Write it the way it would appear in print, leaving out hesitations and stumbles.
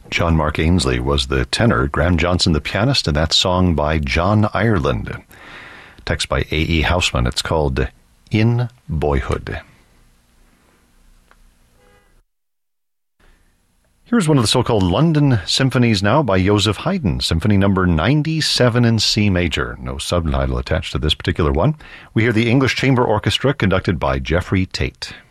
John Mark Ainsley was the tenor, Graham Johnson the pianist, and that song by John Ireland. Text by A.E. Houseman. It's called In Boyhood. Here's one of the so-called London symphonies now by Joseph Haydn, Symphony number 97 in C major. No subtitle attached to this particular one. We hear the English Chamber Orchestra conducted by Jeffrey Tate.